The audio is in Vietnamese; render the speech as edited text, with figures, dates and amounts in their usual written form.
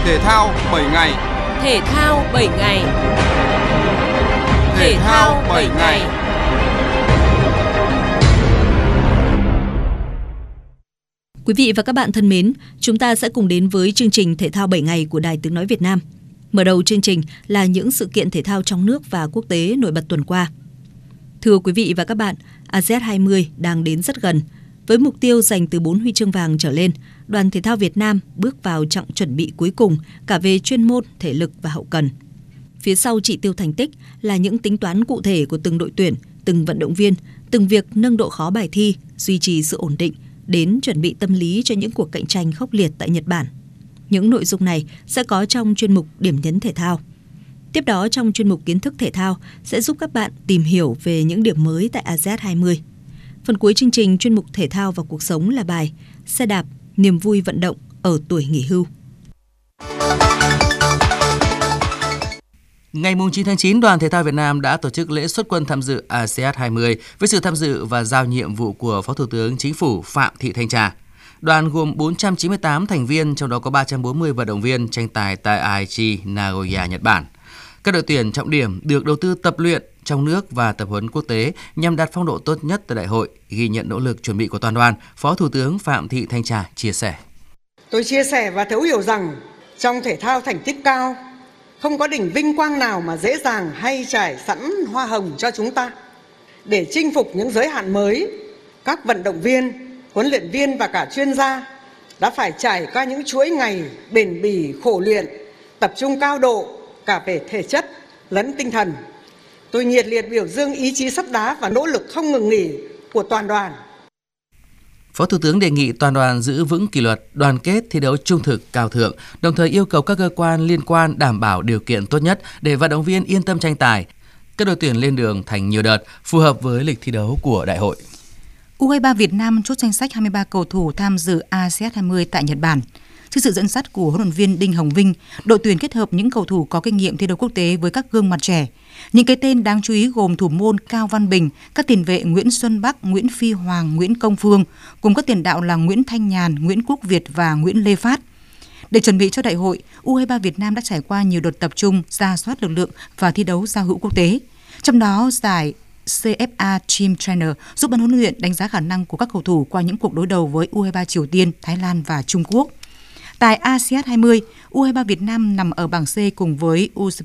Thể thao 7 ngày. Thể thao 7 ngày. Thể thao 7 ngày. Quý vị và các bạn thân mến, chúng ta sẽ cùng đến với chương trình Thể thao 7 ngày của Đài Tiếng nói Việt Nam. Mở đầu chương trình là những sự kiện thể thao trong nước và quốc tế nổi bật tuần qua. Thưa quý vị và các bạn, ASEAN 20 đang đến rất gần. Với mục tiêu giành từ 4 huy chương vàng trở lên, đoàn thể thao Việt Nam bước vào chặng chuẩn bị cuối cùng cả về chuyên môn, thể lực và hậu cần. Phía sau chỉ tiêu thành tích là những tính toán cụ thể của từng đội tuyển, từng vận động viên, từng việc nâng độ khó bài thi, duy trì sự ổn định, đến chuẩn bị tâm lý cho những cuộc cạnh tranh khốc liệt tại Nhật Bản. Những nội dung này sẽ có trong chuyên mục Điểm nhấn thể thao. Tiếp đó trong chuyên mục Kiến thức thể thao sẽ giúp các bạn tìm hiểu về những điểm mới tại ASEAN 20. Phần cuối chương trình chuyên mục Thể thao và cuộc sống là bài Xe đạp, niềm vui vận động ở tuổi nghỉ hưu. Ngày 9 tháng 9, Đoàn Thể thao Việt Nam đã tổ chức lễ xuất quân tham dự ASEAN 20 với sự tham dự và giao nhiệm vụ của Phó Thủ tướng Chính phủ Phạm Thị Thanh Trà. Đoàn gồm 498 thành viên, trong đó có 340 vận động viên tranh tài tại Aichi, Nagoya, Nhật Bản. Các đội tuyển trọng điểm được đầu tư tập luyện trong nước và tập huấn quốc tế nhằm đạt phong độ tốt nhất tại đại hội, ghi nhận nỗ lực chuẩn bị của toàn đoàn, Phó Thủ tướng Phạm Thị Thanh Trà chia sẻ. Tôi chia sẻ và thấu hiểu rằng trong thể thao thành tích cao, không có đỉnh vinh quang nào mà dễ dàng hay trải sẵn hoa hồng cho chúng ta. Để chinh phục những giới hạn mới, các vận động viên, huấn luyện viên và cả chuyên gia đã phải trải qua những chuỗi ngày bền bỉ khổ luyện, tập trung cao độ cả về thể chất lẫn tinh thần. Tôi nhiệt liệt biểu dương ý chí sắt đá và nỗ lực không ngừng nghỉ của toàn đoàn. Phó Thủ tướng đề nghị toàn đoàn giữ vững kỷ luật, đoàn kết, thi đấu trung thực, cao thượng, đồng thời yêu cầu các cơ quan liên quan đảm bảo điều kiện tốt nhất để vận động viên yên tâm tranh tài. Các đội tuyển lên đường thành nhiều đợt, phù hợp với lịch thi đấu của đại hội. U23 Việt Nam chốt danh sách 23 cầu thủ tham dự ASEAN 20 tại Nhật Bản. Trước sự dẫn dắt của huấn luyện viên Đinh Hồng Vinh, đội tuyển kết hợp những cầu thủ có kinh nghiệm thi đấu quốc tế với các gương mặt trẻ. Những cái tên đáng chú ý gồm thủ môn Cao Văn Bình, các tiền vệ Nguyễn Xuân Bắc, Nguyễn Phi Hoàng, Nguyễn Công Phương, cùng các tiền đạo là Nguyễn Thanh Nhàn, Nguyễn Quốc Việt và Nguyễn Lê Phát. Để chuẩn bị cho đại hội, U23 Việt Nam đã trải qua nhiều đợt tập trung, rà soát lực lượng và thi đấu giao hữu quốc tế. Trong đó, giải CFA Team Trainer giúp ban huấn luyện đánh giá khả năng của các cầu thủ qua những cuộc đối đầu với U23 Triều Tiên, Thái Lan và Trung Quốc. Tại ASEAN 20, U23 Việt Nam nằm ở bảng C cùng với Uzbekistan